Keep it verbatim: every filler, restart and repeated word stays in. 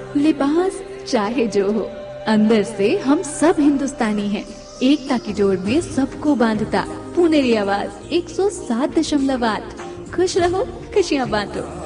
लिबास चाहे जो हो, अंदर से हम सब हिंदुस्तानी हैं। एकता की जोड़ में सबको बांधता पुनेरी आवाज एक सौ सात दशमलव आठ। खुश रहो, खुशियाँ बांटो।